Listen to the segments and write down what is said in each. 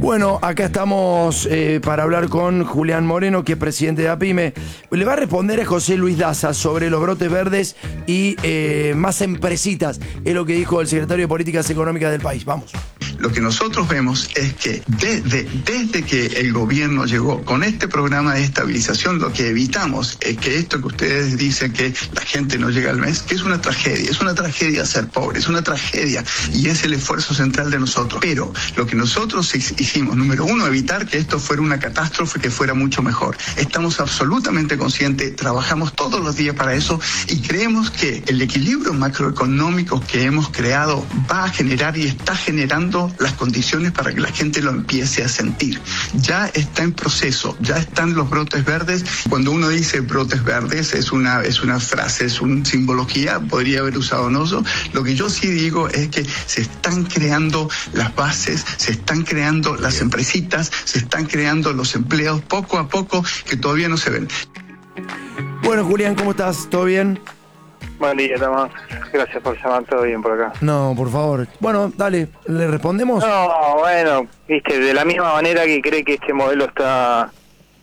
Bueno, acá estamos para hablar con Julián Moreno, que es presidente de APYME. Le va a responder a José Luis Daza sobre los brotes verdes y más empresitas. Es lo que dijo el secretario de Políticas Económicas del país. Vamos. Lo que nosotros vemos es que desde que el gobierno llegó con este programa de estabilización, lo que evitamos es que esto que ustedes dicen que la gente no llega al mes, que es una tragedia ser pobre, es una tragedia y es el esfuerzo central de nosotros. Pero lo que nosotros hicimos, número uno, evitar que esto fuera una catástrofe, que fuera mucho mejor. Estamos absolutamente conscientes, trabajamos todos los días para eso y creemos que el equilibrio macroeconómico que hemos creado va a generar y está generando las condiciones para que la gente lo empiece a sentir. Ya está en proceso, ya están los brotes verdes. Cuando uno dice brotes verdes es una frase, es una simbología, podría haber usado Noso. Lo que yo sí digo es que se están creando las bases, se están creando las empresitas, se están creando los empleos poco a poco que todavía no se ven. Bueno, Julián, ¿cómo estás? ¿Todo bien? Buen día, Tomás. Gracias por llamar, todo bien por acá. No, por favor. Bueno, dale, ¿le respondemos? No, bueno, viste, de la misma manera que cree que este modelo está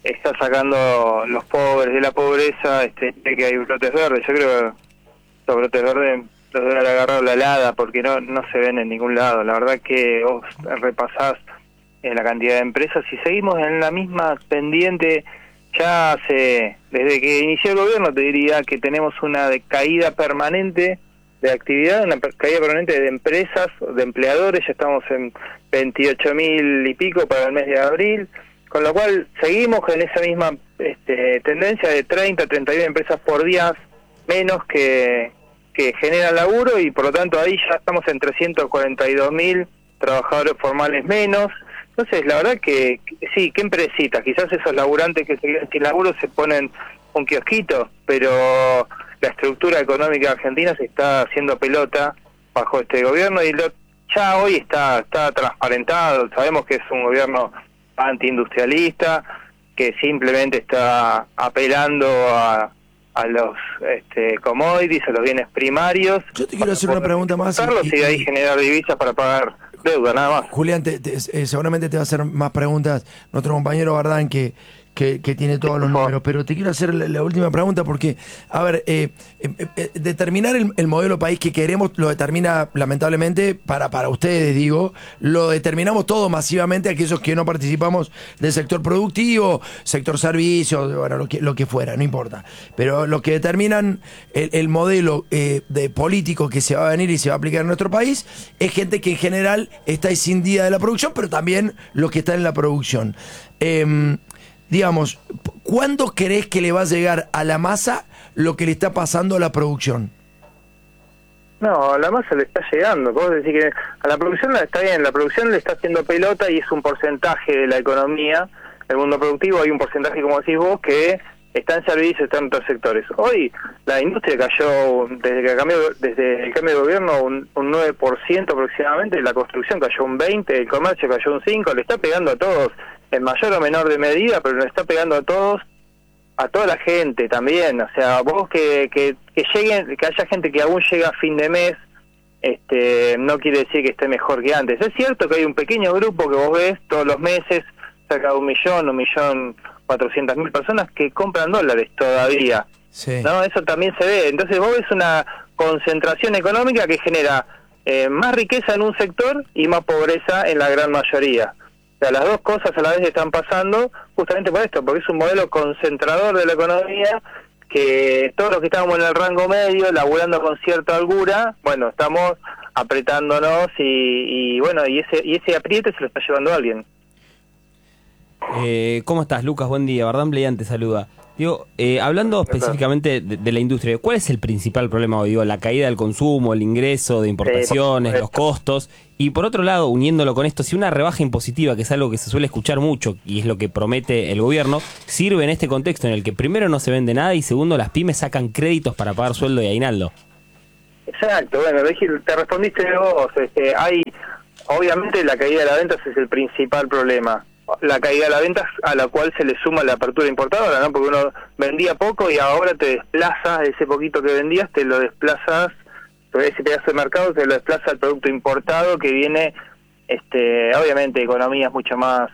sacando los pobres de la pobreza, cree que hay brotes verdes. Yo creo que los brotes verdes los deben agarrar la helada porque no se ven en ningún lado. La verdad que vos repasás la cantidad de empresas y seguimos en la misma pendiente. Ya desde que inició el gobierno, te diría que tenemos una caída permanente de actividad, una caída permanente de empresas, de empleadores. Ya estamos en 28.000 y pico para el mes de abril, con lo cual seguimos en esa misma tendencia de 31 empresas por día menos que generan laburo, y por lo tanto ahí ya estamos en 342.000 trabajadores formales menos. Entonces, la verdad que sí, qué empresitas, quizás esos laburantes que se quedan sin laburo se ponen un kiosquito, pero la estructura económica argentina se está haciendo pelota bajo este gobierno y ya hoy está transparentado. Sabemos que es un gobierno antiindustrialista, que simplemente está apelando a los commodities, a los bienes primarios. Yo te quiero hacer una pregunta más. Y de ahí generar divisas para pagar deuda, nada más. Julián, seguramente te va a hacer más preguntas nuestro compañero Bardán, que tiene todos los números, pero te quiero hacer la última pregunta porque, a ver, determinar el modelo país que queremos lo determina, lamentablemente, para ustedes, digo, lo determinamos todo masivamente aquellos que no participamos del sector productivo, sector servicios, bueno, lo que fuera, no importa. Pero lo que determinan el modelo de político que se va a venir y se va a aplicar en nuestro país es gente que en general está escindida de la producción, pero también los que están en la producción. Digamos, ¿cuándo crees que le va a llegar a la masa lo que le está pasando a la producción? No, a la masa le está llegando. Vos decís que a la producción está bien, la producción le está haciendo pelota y es un porcentaje de la economía. El mundo productivo hay un porcentaje, como decís vos, que está en servicios, está en otros sectores. Hoy la industria cayó, desde el cambio de gobierno, un 9% aproximadamente, la construcción cayó un 20%, el comercio cayó un 5%, le está pegando a todos, en mayor o menor de medida, pero le está pegando a todos, a toda la gente también. O sea, vos que lleguen, que haya gente que aún llega a fin de mes, no quiere decir que esté mejor que antes. Es cierto que hay un pequeño grupo que vos ves todos los meses, cerca de 1.400.000 personas que compran dólares todavía. Sí. ¿No? Eso también se ve. Entonces vos ves una concentración económica que genera más riqueza en un sector y más pobreza en la gran mayoría. O sea, las dos cosas a la vez están pasando justamente por esto, porque es un modelo concentrador de la economía, que todos los que estamos en el rango medio, laburando con cierta holgura, bueno, estamos apretándonos y ese apriete se lo está llevando alguien. ¿Cómo estás, Lucas? Buen día. Bardán Bleian te saluda. Digo, hablando específicamente de la industria, ¿cuál es el principal problema hoy? Digo, la caída del consumo, el ingreso de importaciones, los costos. Y por otro lado, uniéndolo con esto, si una rebaja impositiva, que es algo que se suele escuchar mucho y es lo que promete el gobierno, sirve en este contexto en el que primero no se vende nada y segundo las pymes sacan créditos para pagar sueldo y aguinaldo. Exacto, bueno, te respondiste vos. Obviamente la caída de las ventas es el principal problema. La caída de las ventas a la cual se le suma la apertura importadora, ¿no? Porque uno vendía poco y ahora te desplazas, ese poquito que vendías, te lo desplazas, ese pedazo de mercado te lo desplaza al producto importado que viene obviamente economías mucho más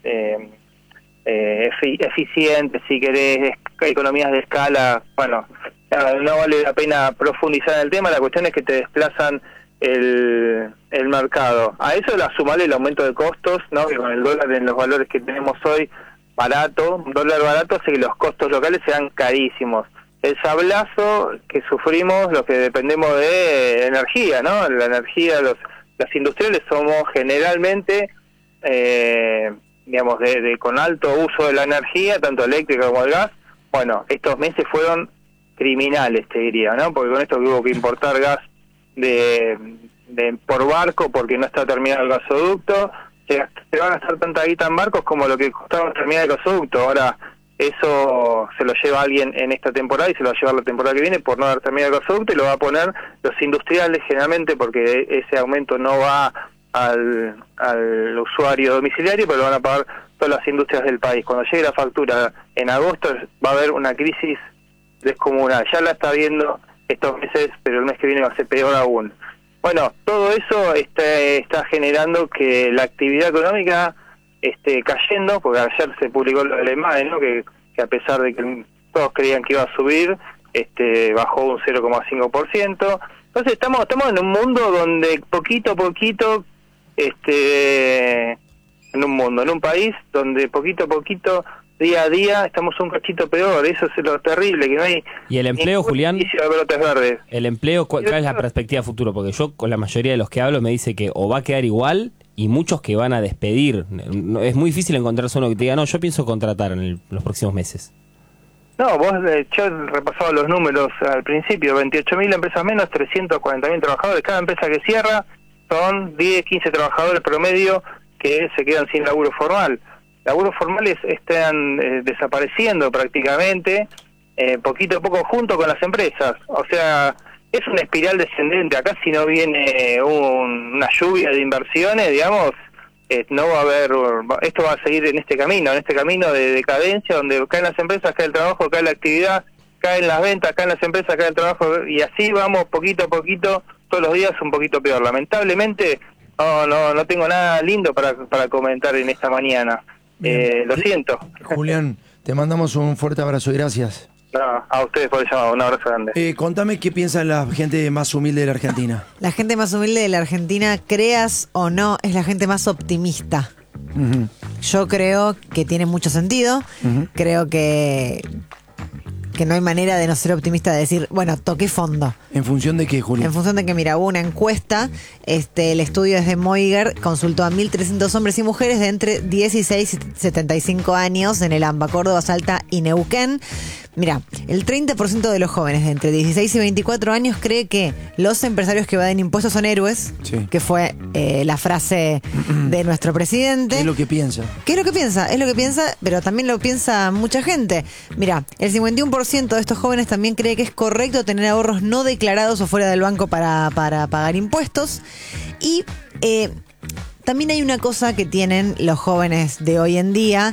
eficientes, si querés, economías de escala. Bueno, no vale la pena profundizar en el tema, la cuestión es que te desplazan el mercado. A eso le sumale el aumento de costos, ¿no? Que con el dólar en los valores que tenemos hoy, un dólar barato, hace que los costos locales sean carísimos. El sablazo que sufrimos los que dependemos de energía, ¿no? La energía, las industriales somos generalmente, digamos, con alto uso de la energía, tanto eléctrica como el gas. Bueno, estos meses fueron criminales, te diría, ¿no? Porque con esto que hubo que importar gas por barco porque no está terminado el gasoducto, se van a gastar tanta guita en barcos como lo que costaba terminar el gasoducto. Ahora eso se lo lleva alguien en esta temporada y se lo va a llevar la temporada que viene por no haber terminado el gasoducto, y lo va a poner los industriales generalmente, porque ese aumento no va al usuario domiciliario, pero lo van a pagar todas las industrias del país. Cuando llegue la factura en agosto va a haber una crisis descomunal. Ya la está viendo estos meses, pero el mes que viene va a ser peor aún. Bueno, todo eso está generando que la actividad económica esté cayendo, porque ayer se publicó lo del EMAE, ¿no? Que a pesar de que todos creían que iba a subir, bajó un 0,5%. Entonces estamos en un mundo donde poquito a poquito, en un país donde poquito a poquito, día a día, estamos un cachito peor. Eso es lo terrible, que no hay... ¿Y el empleo, Julián? De brotes verdes. ¿El empleo, cuál es la perspectiva futuro? Porque yo con la mayoría de los que hablo me dice que o va a quedar igual, y muchos que van a despedir. Es muy difícil encontrarse uno que te diga, no, yo pienso contratar en los próximos meses. No, yo he repasado los números al principio, 28.000 empresas menos, 340.000 trabajadores. Cada empresa que cierra son 10, 15 trabajadores promedio que se quedan sin laburo formal. Laburos formales están desapareciendo prácticamente, poquito a poco, junto con las empresas. O sea, es una espiral descendente. Acá si no viene una lluvia de inversiones, digamos, no va a haber... Esto va a seguir en este camino de decadencia, donde caen las empresas, cae el trabajo, cae la actividad, caen las ventas, caen las empresas, cae el trabajo, y así vamos poquito a poquito, todos los días un poquito peor. Lamentablemente, no tengo nada lindo para comentar en esta mañana. Lo siento. Julián, te mandamos un fuerte abrazo y gracias. No, a ustedes por el llamado, un abrazo grande. Contame qué piensa la gente más humilde de la Argentina. La gente más humilde de la Argentina, creas o no, es la gente más optimista. Uh-huh. Yo creo que tiene mucho sentido. Uh-huh. Creo que no hay manera de no ser optimista, de decir, bueno, toqué fondo. ¿En función de qué, Julián? En función de que, mira, hubo una encuesta, el estudio es de Moiger, consultó a 1.300 hombres y mujeres de entre 16 y 75 años en el AMBA, Córdoba, Salta y Neuquén. Mira, el 30% de los jóvenes de entre 16 y 24 años cree que los empresarios que evaden impuestos son héroes, sí, que fue la frase de nuestro presidente. ¿Qué es lo que piensa? ¿Qué es lo que piensa? Es lo que piensa, pero también lo piensa mucha gente. Mira, el 51% de estos jóvenes también cree que es correcto tener ahorros no declarados o fuera del banco para pagar impuestos. Y también hay una cosa que tienen los jóvenes de hoy en día.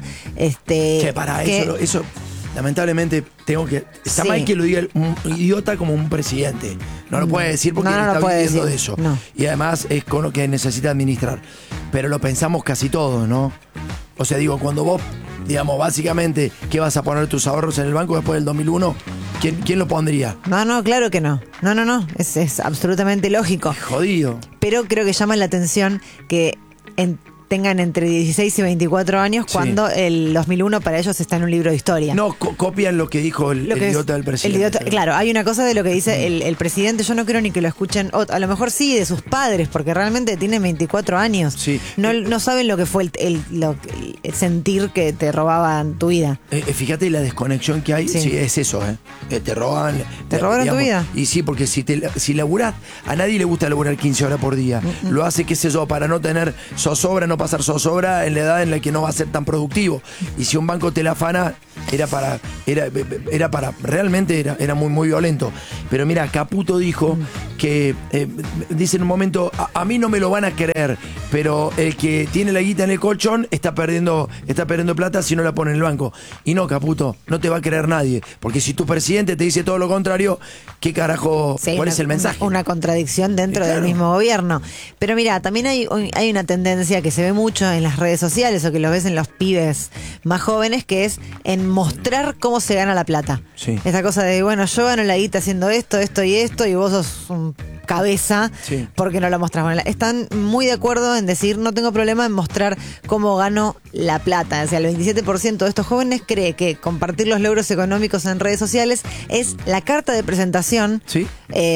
Eso lamentablemente está sí, mal que lo diga un idiota como un presidente. No lo puede decir porque no está viviendo de eso. No. Y además es con lo que necesita administrar. Pero lo pensamos casi todos, ¿no? O sea, digo, cuando vos, digamos, básicamente, ¿qué vas a poner tus ahorros en el banco después del 2001? ¿Quién lo pondría? No, claro que no. No. Es absolutamente lógico. Es jodido. Pero creo que llama la atención que tengan entre 16 y 24 años, sí, cuando el 2001 para ellos está en un libro de historia. No, copian lo que dijo el idiota del presidente. Claro, hay una cosa de lo que dice el presidente, yo no creo ni que lo escuchen, a lo mejor sí de sus padres, porque realmente tienen 24 años. Sí. No saben lo que fue el sentir que te robaban tu vida. Fíjate la desconexión que hay, sí es eso, te roban. ¿Te robaron digamos, tu vida? Y sí, porque si laburás, a nadie le gusta laburar 15 horas por día. Lo hace, qué sé yo, para no tener zozobra, no pasar zozobra en la edad en la que no va a ser tan productivo. Y si un banco te la afana, realmente era muy, muy violento. Pero mira, Caputo dijo que, dice en un momento, a mí no me lo van a creer, pero el que tiene la guita en el colchón está perdiendo plata si no la pone en el banco. Y no, Caputo, no te va a creer nadie, porque si tu presidente te dice todo lo contrario, ¿qué carajo? Sí, ¿Cuál es el mensaje? Una contradicción dentro del mismo gobierno. Pero mira, también hay una tendencia que se ve mucho en las redes sociales o que lo ves en los pibes más jóvenes, que es en mostrar cómo se gana la plata. Sí. Esa cosa de, bueno, yo gano la guita haciendo esto y vos sos un cabeza, sí, porque no lo mostrás. Bueno, están muy de acuerdo en decir, no tengo problema en mostrar cómo gano la plata. O sea, el 27% de estos jóvenes cree que compartir los logros económicos en redes sociales es la carta de presentación, ¿sí?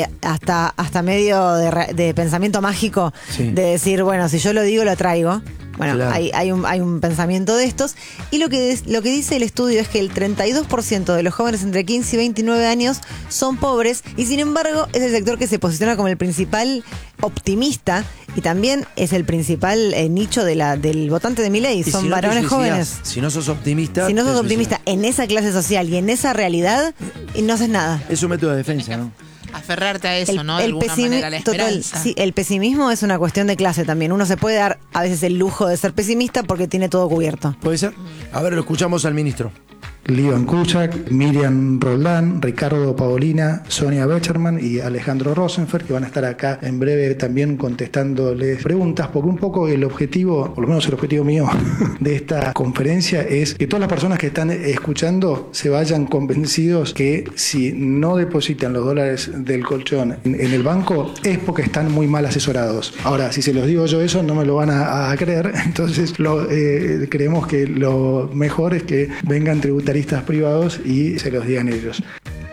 Hasta medio de pensamiento mágico, sí, de decir, bueno, si yo lo digo, lo traigo. Bueno, claro, hay un pensamiento de estos. Y lo que dice el estudio es que el 32% de los jóvenes entre 15 y 29 años son pobres, y sin embargo es el sector que se posiciona como el principal optimista y también es el principal nicho del votante de Milei. Son varones jóvenes. Si no sos optimista en esa clase social y en esa realidad, no haces nada. Es un método de defensa, ¿no? Aferrarte a eso, ¿no? De alguna manera, la esperanza. Sí, el pesimismo es una cuestión de clase también. Uno se puede dar a veces el lujo de ser pesimista porque tiene todo cubierto. ¿Puede ser? A ver, lo escuchamos al ministro. Líban Kuchak, Miriam Roldán, Ricardo Paolina, Sonia Becherman y Alejandro Rosenfer, que van a estar acá en breve también contestándoles preguntas, porque un poco el objetivo, por lo menos el objetivo mío de esta conferencia, es que todas las personas que están escuchando se vayan convencidos que si no depositan los dólares del colchón en el banco es porque están muy mal asesorados. Ahora, si se los digo yo eso, no me lo van a creer, entonces creemos que lo mejor es que vengan tributarios privados y se los digan ellos.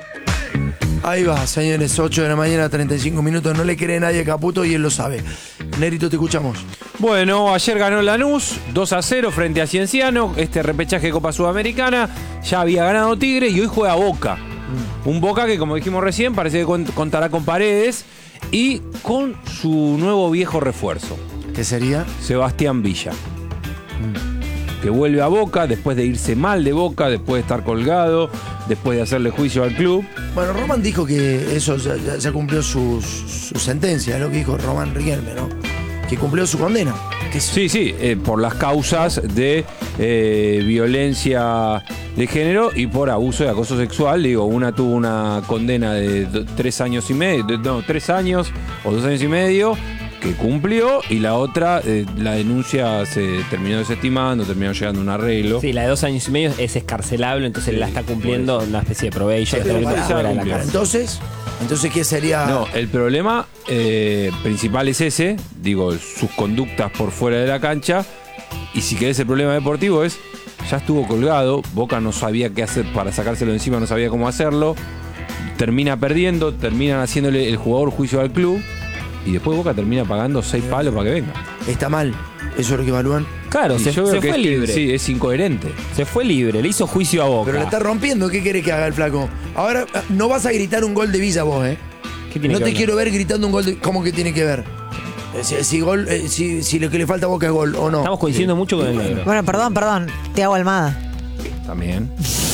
Ahí va, señores, 8 de la mañana, 35 minutos. No le cree nadie a Caputo y él lo sabe. Negrito, te escuchamos. Bueno, ayer ganó Lanús 2-0 frente a Cienciano. Este repechaje de Copa Sudamericana. Ya había ganado Tigre y hoy juega Boca. Un Boca que, como dijimos recién, parece que contará con Paredes y con su nuevo viejo refuerzo. ¿Qué sería? Sebastián Villa. Que vuelve a Boca después de irse mal de Boca, después de estar colgado, después de hacerle juicio al club. Bueno, Román dijo que eso ya cumplió su sentencia, es lo que dijo Román Riquelme, ¿no? Que cumplió su condena. Sí, por las causas de violencia de género y por abuso y acoso sexual. Digo, una tuvo una condena de 3 años y medio, 3 años o 2 años y medio, que cumplió, y la otra, la denuncia se terminó desestimando, terminó llegando a un arreglo. Sí, la de 2 años y medio es escarcelable, entonces él la está cumpliendo una especie de probation. Entonces, ¿qué sería? No, el problema principal es ese, digo, sus conductas por fuera de la cancha, y si querés el problema deportivo es, ya estuvo colgado, Boca no sabía qué hacer para sacárselo de encima, no sabía cómo hacerlo, termina perdiendo, terminan haciéndole el jugador juicio al club, y después Boca termina pagando 6 palos para que venga. Está mal, eso es lo que evalúan. Claro, se fue libre. Sí, es incoherente. Se fue libre, le hizo juicio a Boca. Pero le está rompiendo, ¿qué querés que haga el flaco? Ahora, no vas a gritar un gol de Villa vos, ¿eh? ¿Qué tiene no que te ver? quiero ver gritando un gol de... ¿Cómo que tiene que ver? Si lo que le falta a Boca es gol o no. Estamos coincidiendo mucho con el negro. Bueno, perdón, te hago Almada. También.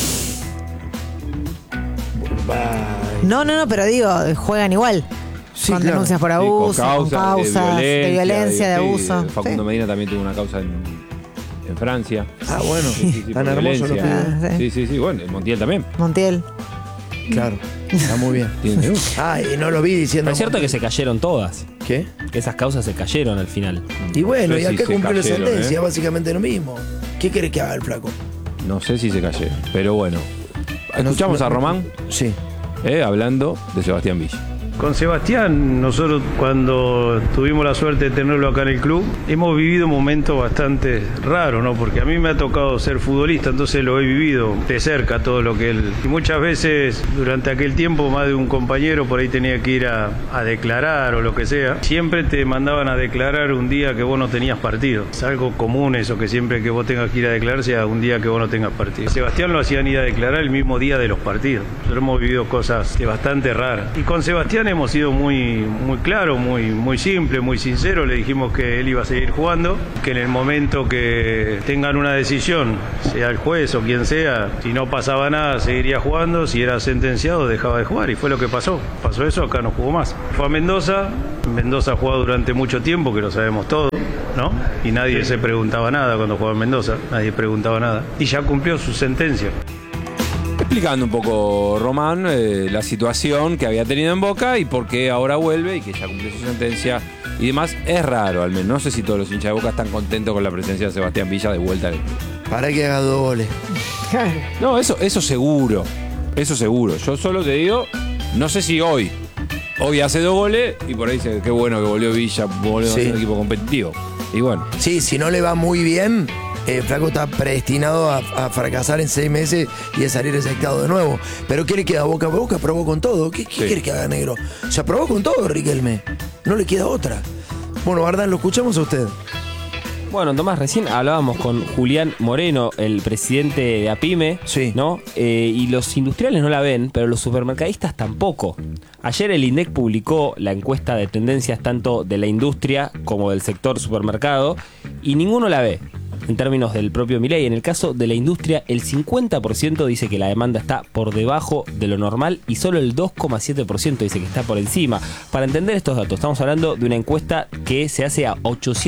No, pero digo, juegan igual. Sí, con claro. denuncias por abuso, con causas de violencia, de abuso. Facundo Sí. Medina también tuvo una causa en Francia. Ah, bueno, tan por hermoso lo violencia. que... Sí, bueno, Montiel también. Montiel. Claro, está muy bien. Tiene denuncia. Y no lo vi diciendo... Es cierto que se cayeron todas. ¿Qué? Que esas causas se cayeron al final. Y bueno, No sé y si acá se cumplió la cayeron, sentencia, básicamente lo mismo. ¿Qué querés que haga el flaco? No sé si se cayeron, pero bueno. Escuchamos a Román Sí. hablando de Sebastián Villa. Con Sebastián, nosotros cuando tuvimos la suerte de tenerlo acá en el club, hemos vivido momentos bastante raros, ¿no? Porque a mí me ha tocado ser futbolista, entonces lo he vivido de cerca todo lo que él... Y muchas veces durante aquel tiempo más de un compañero por ahí tenía que ir a declarar o lo que sea. Siempre te mandaban a declarar un día que vos no tenías partido. Es algo común eso, que siempre que vos tengas que ir a declarar sea un día que vos no tengas partido. Sebastián lo hacían ir a declarar el mismo día de los partidos. Nosotros hemos vivido cosas bastante raras. Y con Sebastián Julián hemos sido muy claros, muy simple, muy sincero. Le dijimos que él iba a seguir jugando, que en el momento que tengan una decisión, sea el juez o quien sea, si no pasaba nada seguiría jugando, si era sentenciado dejaba de jugar, y fue lo que pasó. Pasó eso, acá no jugó más. Fue a Mendoza ha jugado durante mucho tiempo, que lo sabemos todo, ¿no? Y nadie se preguntaba nada cuando jugaba en Mendoza, nadie preguntaba nada. Y ya cumplió su sentencia. Explicando un poco, Román, la situación que había tenido en Boca y por qué ahora vuelve y que ya cumplió su sentencia y demás. Es raro, al menos. No sé si todos los hinchas de Boca están contentos con la presencia de Sebastián Villa de vuelta en el club. Para que haga 2 goles. No, eso seguro. Eso seguro. Yo solo te digo, no sé si hoy hace 2 goles y por ahí dice, qué bueno que volvió Villa, volvió a ser un equipo competitivo. Y bueno. Sí, si no le va muy bien, Flaco está predestinado a fracasar en 6 meses y a salir exectado de nuevo. Pero ¿qué le queda a Boca? Boca probó con todo. ¿Qué quiere que haga, negro? O sea, probó con todo, Riquelme. No le queda otra. Bueno, Bardán, ¿lo escuchamos a usted? Bueno, Tomás, recién hablábamos con Julián Moreno, el presidente de APYME, ¿no? Y los industriales no la ven, pero los supermercadistas tampoco. Ayer el INDEC publicó la encuesta de tendencias tanto de la industria como del sector supermercado y ninguno la ve. En términos del propio Milei, en el caso de la industria, el 50% dice que la demanda está por debajo de lo normal y solo el 2,7% dice que está por encima. Para entender estos datos, estamos hablando de una encuesta que se hace a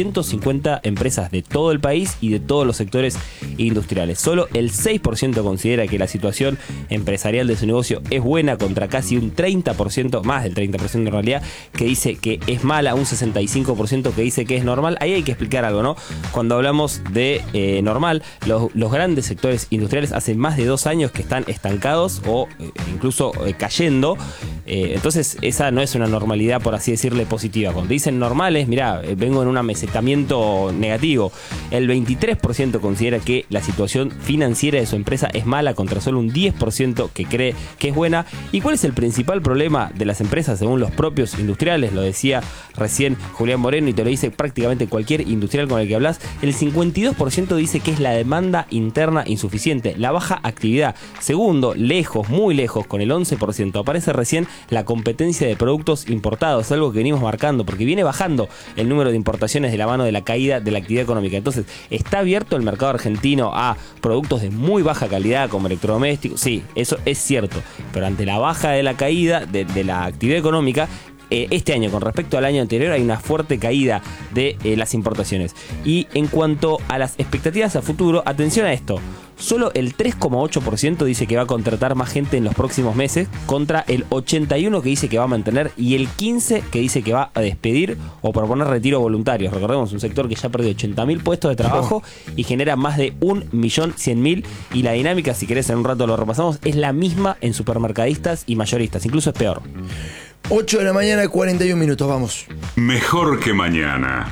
850 empresas de todo el país y de todos los sectores industriales. Solo el 6% considera que la situación empresarial de su negocio es buena, contra casi un 30%, más del 30% en realidad, que dice que es mala, un 65% que dice que es normal. Ahí hay que explicar algo, ¿no? Cuando hablamos de normal, los grandes sectores industriales hace más de 2 años que están estancados o incluso cayendo, entonces esa no es una normalidad, por así decirle, positiva. Cuando dicen normales, mirá, vengo en un amesetamiento negativo. El 23% considera que la situación financiera de su empresa es mala, contra solo un 10% que cree que es buena. ¿Y cuál es el principal problema de las empresas según los propios industriales? Lo decía recién Julián Moreno y te lo dice prácticamente cualquier industrial con el que hablas. El 52% dice que es la demanda interna insuficiente, la baja actividad. Segundo, lejos, muy lejos, con el 11%, aparece recién la competencia de productos importados, algo que venimos marcando, porque viene bajando el número de importaciones de la mano de la caída de la actividad económica. Entonces, ¿está abierto el mercado argentino a productos de muy baja calidad como electrodomésticos? Sí, eso es cierto, pero ante la baja de la caída de la actividad económica, este año con respecto al año anterior hay una fuerte caída de las importaciones. Y en cuanto a las expectativas a futuro, atención a esto, solo el 3,8% dice que va a contratar más gente en los próximos meses, contra el 81% que dice que va a mantener y el 15% que dice que va a despedir o proponer retiro voluntarios. Recordemos, un sector que ya perdió 80.000 puestos de trabajo y genera más de 1.100.000, y la dinámica, si querés en un rato lo repasamos, es la misma en supermercadistas y mayoristas, incluso es peor. 8 de la mañana, 41 minutos, vamos. Mejor que mañana.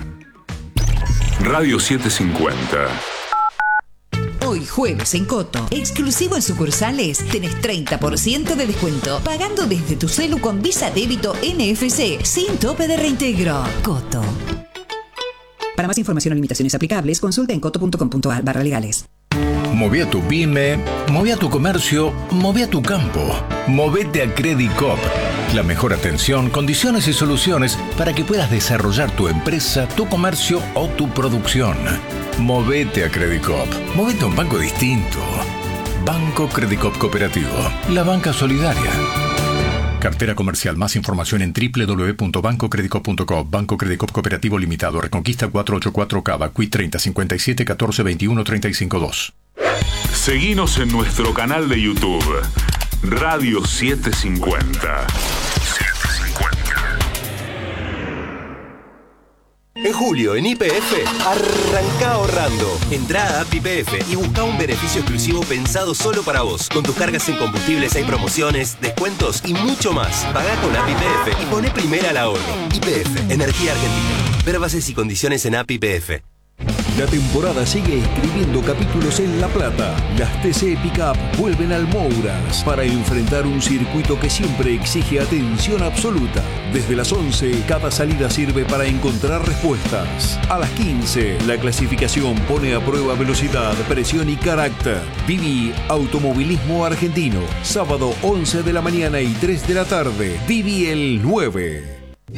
Radio 750. Hoy jueves en Coto, exclusivo en sucursales, tenés 30% de descuento, pagando desde tu celu con Visa Débito NFC, sin tope de reintegro. Coto. Para más información o limitaciones aplicables, consulta en coto.com.ar/legales. Moví a tu pyme, moví a tu comercio, moví a tu campo. Movete a Credicop. La mejor atención, condiciones y soluciones para que puedas desarrollar tu empresa, tu comercio o tu producción. Movete a Credicop. Movete a un banco distinto. Banco Credicop Cooperativo. La banca solidaria. Cartera comercial. Más información en www.bancocredicop.com. Banco Credicop Cooperativo Limitado. Reconquista 484 Cava. Cuit 30 57 14 21 35 2. Seguinos en nuestro canal de YouTube, Radio 750. En julio, en YPF, arranca ahorrando. Entrá a App YPF y busca un beneficio exclusivo pensado solo para vos. Con tus cargas en combustibles hay promociones, descuentos y mucho más. Pagá con App YPF y poné primera al ahorro. YPF, Energía Argentina. Ver bases y condiciones en App YPF. La temporada sigue escribiendo capítulos en La Plata. Las TC Pickup vuelven al Mouras para enfrentar un circuito que siempre exige atención absoluta. Desde las 11, cada salida sirve para encontrar respuestas. A las 15, la clasificación pone a prueba velocidad, presión y carácter. Viví Automovilismo Argentino. Sábado 11 de la mañana y 3 de la tarde. Viví el 9.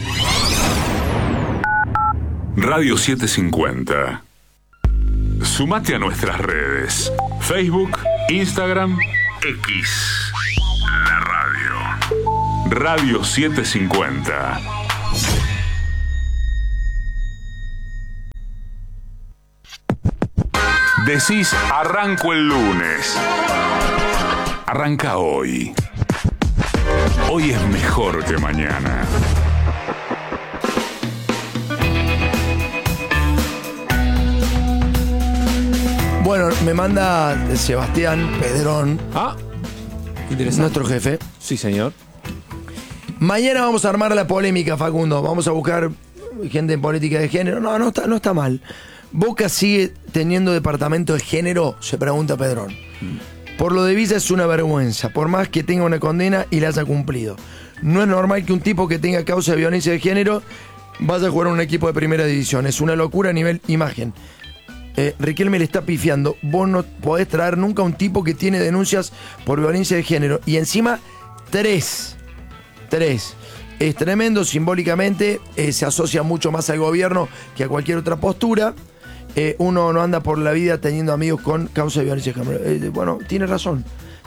Radio 750. Sumate a nuestras redes. Facebook, Instagram, X. La radio. Radio 750. Decís arranco el lunes. Arranca hoy. Hoy es mejor que mañana. Bueno, me manda Sebastián Pedrón. Interesante. Nuestro jefe. Sí, señor. Mañana vamos a armar la polémica, Facundo. Vamos a buscar gente en política de género. No está mal. ¿Boca sigue teniendo departamento de género? Se pregunta Pedrón. Por lo de Villa es una vergüenza, por más que tenga una condena y la haya cumplido. No es normal que un tipo que tenga causa de violencia de género vaya a jugar a un equipo de primera división. Es una locura a nivel imagen. Riquelme le está pifiando. Vos no podés traer nunca a un tipo que tiene denuncias por violencia de género. Y encima, tres. Es tremendo, simbólicamente se asocia mucho más al gobierno que a cualquier otra postura. Uno no anda por la vida teniendo amigos con causa de violencia de género. Bueno, tiene razón,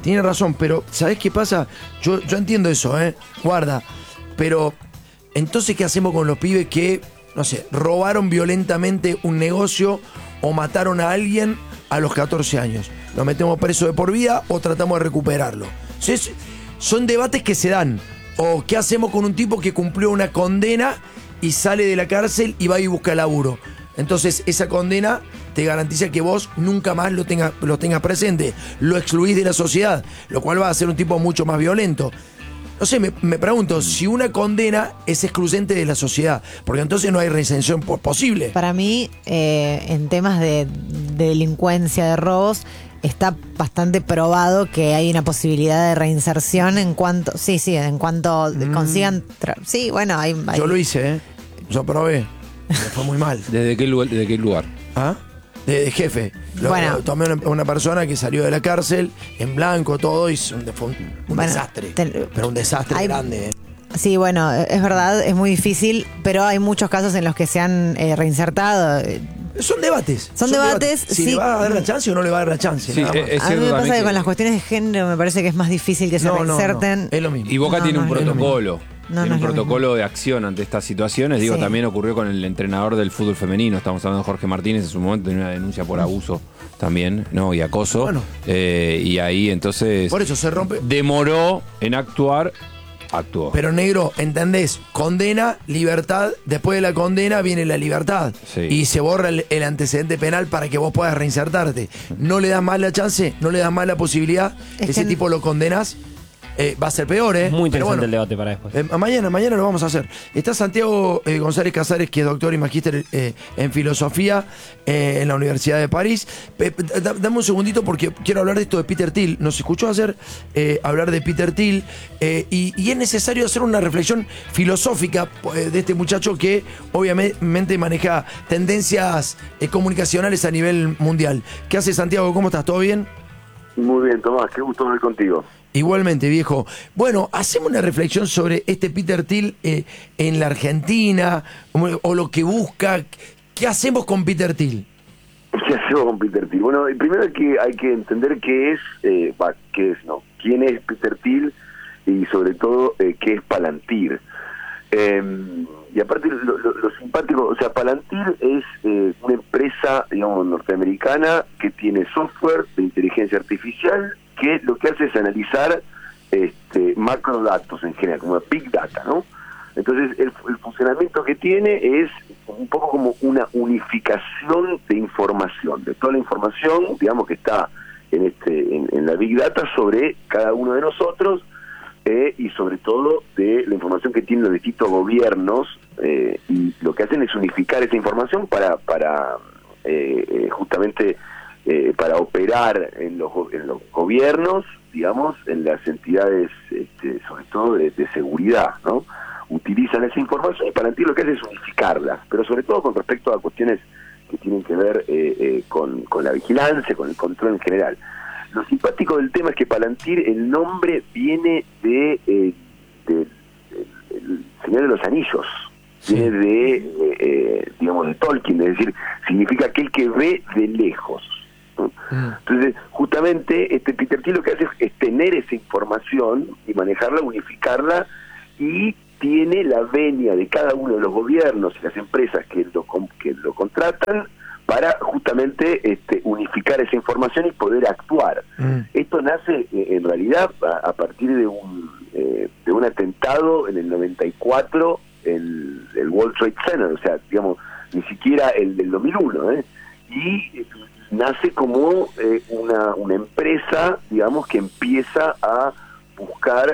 pero ¿sabés qué pasa? Yo entiendo eso, guarda. Pero, entonces, ¿qué hacemos con los pibes que, no sé, robaron violentamente un negocio o mataron a alguien a los 14 años? ¿Lo metemos preso de por vida o tratamos de recuperarlo? Entonces, son debates que se dan. ¿O qué hacemos con un tipo que cumplió una condena y sale de la cárcel y va y busca laburo? Entonces, esa condena te garantiza que vos nunca más lo tengas presente. Lo excluís de la sociedad, lo cual va a ser un tipo mucho más violento. No sé, me pregunto, si una condena es excluyente de la sociedad, porque entonces no hay reinserción posible. Para mí, en temas de delincuencia, de robos, está bastante probado que hay una posibilidad de reinserción en cuanto... en cuanto consigan... Sí, bueno, hay... Yo lo hice, yo probé. Me fue muy mal. ¿Desde qué lugar? ¿Ah? De jefe. Tomé una persona que salió de la cárcel en blanco, todo, y fue un desastre. Pero un desastre grande. Sí, bueno, es verdad, es muy difícil, pero hay muchos casos en los que se han reinsertado. Son debates. Son debates. Si le va a dar la chance o no le va a dar la chance. Sí, a mí me pasa que con las cuestiones de género me parece que es más difícil que se reinserten. Es lo mismo. Y Boca tiene un protocolo. Tiene un protocolo de acción ante estas situaciones. Digo, también ocurrió con el entrenador del fútbol femenino. Estamos hablando de Jorge Martínez. En su momento tenía una denuncia por abuso también, ¿no? Y acoso. Bueno. Y ahí entonces... Por eso se rompe. Demoró en actuar. Actuó. Pero, negro, ¿entendés? Condena, libertad. Después de la condena viene la libertad. Sí. Y se borra el antecedente penal para que vos puedas reinsertarte. No le das más la chance, no le das más la posibilidad. Ese tipo lo condenas. Va a ser peor, Muy interesante el debate para después. Mañana lo vamos a hacer. Está Santiago González Casares, que es doctor y magíster en filosofía en la Universidad de París. Dame un segundito porque quiero hablar de esto de Peter Thiel. Nos escuchó hacer hablar de Peter Thiel y es necesario hacer una reflexión filosófica de este muchacho que obviamente maneja tendencias comunicacionales a nivel mundial. ¿Qué hace, Santiago? ¿Cómo estás? ¿Todo bien? Muy bien, Tomás. Qué gusto hablar contigo. Igualmente, viejo. Bueno, hacemos una reflexión sobre este Peter Thiel en la Argentina, o lo que busca. ¿Qué hacemos con Peter Thiel? ¿Qué hacemos con Peter Thiel? Bueno, primero hay que entender quién es Peter Thiel y sobre todo qué es Palantir. Y aparte lo simpático, o sea, Palantir es una empresa, digamos, norteamericana que tiene software de inteligencia artificial que lo que hace es analizar macrodatos en general, como Big Data, ¿no? Entonces, el funcionamiento que tiene es un poco como una unificación de información, de toda la información, digamos, que está en la Big Data sobre cada uno de nosotros, y sobre todo de la información que tienen los distintos gobiernos, y lo que hacen es unificar esa información para justamente para operar en los gobiernos, digamos, en las entidades, sobre todo de seguridad, ¿no? Utilizan esa información y Palantir lo que hace es unificarla, pero sobre todo con respecto a cuestiones que tienen que ver con la vigilancia, con el control en general. Lo simpático del tema es que Palantir, el nombre viene del Señor de los Anillos, viene de Tolkien, es decir, significa aquel que ve de lejos. Entonces, justamente, Peter Thiel lo que hace es tener esa información y manejarla, unificarla, y tiene la venia de cada uno de los gobiernos y las empresas que lo contratan para justamente unificar esa información y poder actuar. Esto nace en realidad a partir de un atentado en el 94 en el World Trade Center, o sea, digamos, ni siquiera el del 2001, y nace como una empresa, digamos, que empieza a buscar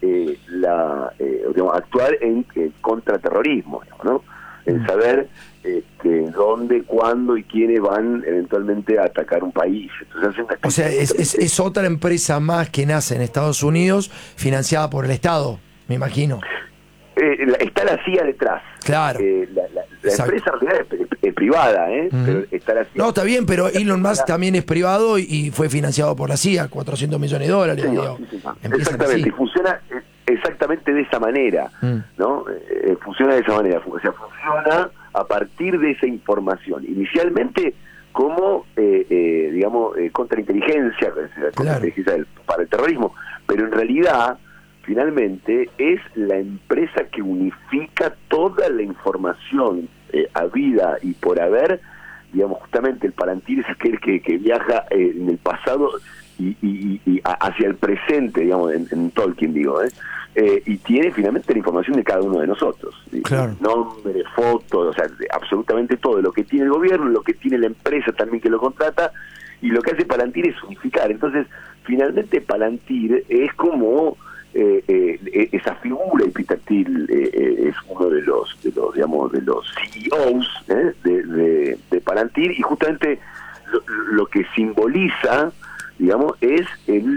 actuar en contraterrorismo, ¿no? En saber dónde, cuándo y quiénes van eventualmente a atacar un país. Entonces, o sea, es otra empresa más que nace en Estados Unidos, financiada por el Estado, me imagino. Está la CIA detrás. Claro. La empresa en realidad es privada, pero está la CIA. No, está bien, pero Elon Musk también es privado y fue financiado por la CIA, $400 millones. Sí. Exactamente, y funciona exactamente de esa manera, ¿no? Funciona de esa manera, o sea, funciona a partir de esa información. Inicialmente como, contrainteligencia, para el terrorismo, pero en realidad, finalmente, es la empresa que unifica toda la información habida y por haber, digamos, justamente el Palantir es aquel que viaja en el pasado y hacia el presente, digamos, en Tolkien, digo, y tiene finalmente la información de cada uno de nosotros. Claro. Nombre, fotos, o sea, absolutamente todo, lo que tiene el gobierno, lo que tiene la empresa también que lo contrata, y lo que hace Palantir es unificar. Entonces, finalmente Palantir es como esa figura, y Peter Thiel es uno de los CEOs de Palantir, y justamente lo que simboliza, digamos, es el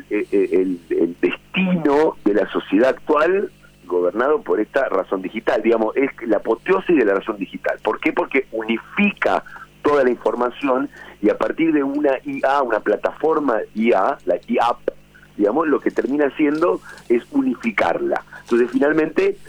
destino de la sociedad actual gobernado por esta razón digital, digamos, es la apoteosis de la razón digital. ¿Por qué? Porque unifica toda la información, y a partir de una IA, una plataforma IA, la IAP, digamos, lo que termina haciendo es unificarla. Entonces, finalmente,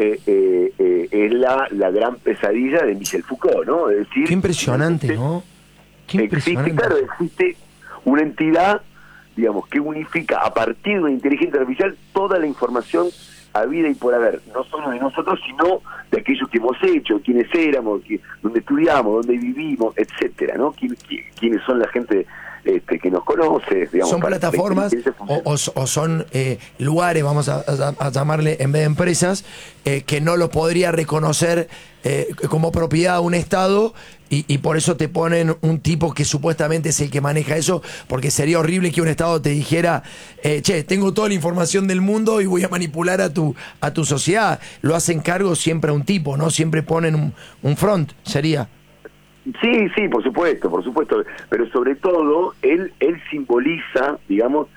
es la gran pesadilla de Michel Foucault, ¿no? Es decir, qué impresionante, ¿no? Qué impresionante. Existe una entidad, digamos, que unifica a partir de una inteligencia artificial toda la información habida y por haber, no solo de nosotros, sino de aquellos que hemos hecho, quiénes éramos, dónde estudiamos, dónde vivimos, etcétera, ¿no? ¿Quiénes son la gente que nos conoce? Digamos, ¿son plataformas o son lugares, vamos a llamarle, en vez de empresas, que no lo podría reconocer como propiedad un Estado, y por eso te ponen un tipo que supuestamente es el que maneja eso? Porque sería horrible que un Estado te dijera, tengo toda la información del mundo y voy a manipular a tu sociedad. Lo hacen cargo siempre a un tipo, ¿no? Siempre ponen un front, sería. Sí, por supuesto, pero sobre todo él simboliza, digamos,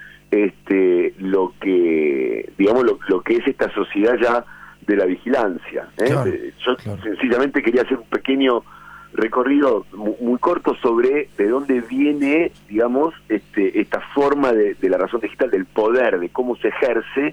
lo que es esta sociedad ya de la vigilancia. Claro, yo sencillamente quería hacer un pequeño recorrido muy corto sobre de dónde viene, digamos, esta forma de la razón digital, del poder, de cómo se ejerce,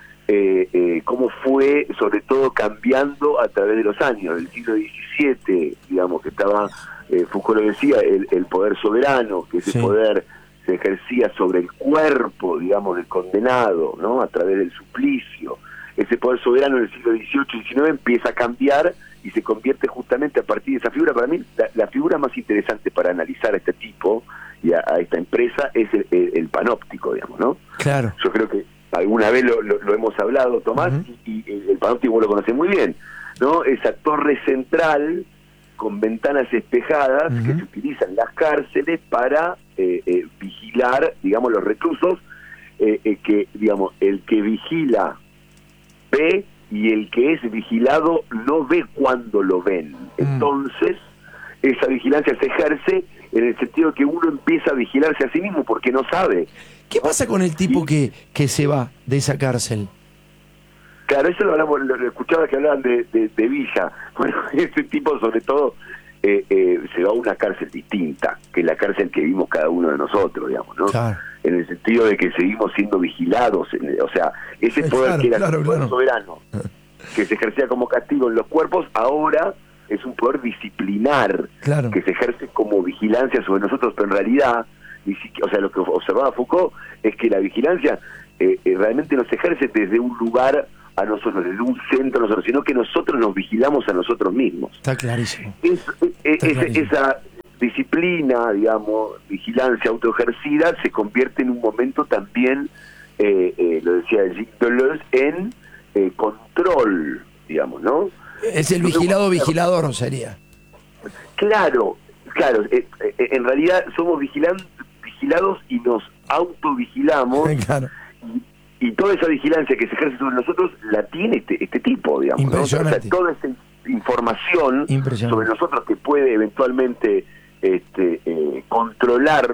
cómo fue sobre todo cambiando a través de los años del siglo XVII, digamos, que estaba, Foucault lo decía, el poder soberano, que ese poder se ejercía sobre el cuerpo, digamos, del condenado, ¿no? A través del suplicio. Ese poder soberano en el siglo XVIII y XIX empieza a cambiar y se convierte justamente a partir de esa figura. Para mí, la figura más interesante para analizar a este tipo y a esta empresa es el panóptico, digamos, ¿no? Claro. Yo creo que alguna vez lo hemos hablado, Tomás, y el panóptico lo conoce muy bien, ¿no? Esa torre central con ventanas espejadas que se utilizan en las cárceles para vigilar, digamos, los reclusos, que, digamos, el que vigila ve y el que es vigilado no ve cuando lo ven. Entonces, esa vigilancia se ejerce en el sentido de que uno empieza a vigilarse a sí mismo porque no sabe. ¿Qué pasa con el tipo que se va de esa cárcel? Claro, eso lo escuchaba que hablaban de Villa. Bueno, ese tipo sobre todo se va a una cárcel distinta, que es la cárcel que vimos cada uno de nosotros, digamos, ¿no? Claro. En el sentido de que seguimos siendo vigilados, o sea, ese poder que era poder soberano, que se ejercía como castigo en los cuerpos, ahora es un poder disciplinar, que se ejerce como vigilancia sobre nosotros, pero en realidad, o sea, lo que observaba Foucault es que la vigilancia realmente no se ejerce desde un lugar a nosotros, desde un centro a nosotros, sino que nosotros nos vigilamos a nosotros mismos. Está clarísimo. Esa disciplina, digamos, vigilancia autoejercida, se convierte en un momento también, lo decía Gilles Deleuze, en control, digamos, ¿no? Es el vigilado vigilador, sería. Claro, en realidad somos vigilados y nos autovigilamos. Claro. Y toda esa vigilancia que se ejerce sobre nosotros la tiene este tipo, digamos, ¿no? O sea, toda esa información sobre nosotros que puede eventualmente controlar